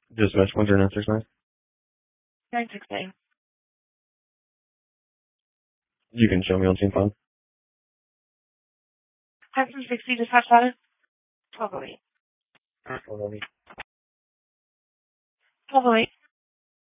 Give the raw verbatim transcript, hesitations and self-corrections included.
Dispatch one zero nine six nine. nine six nine. You can show me on team phone. Hudson sixty, dispatch line. twelve oh eight. twelve oh eight. twelve oh eight.